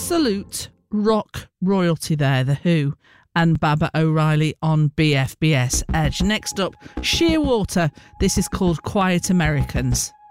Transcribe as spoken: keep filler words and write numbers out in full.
absolute rock royalty there, The Who and Baba O'Reilly on B F B S Edge. Next up, Sheerwater. This is called Quiet Americans.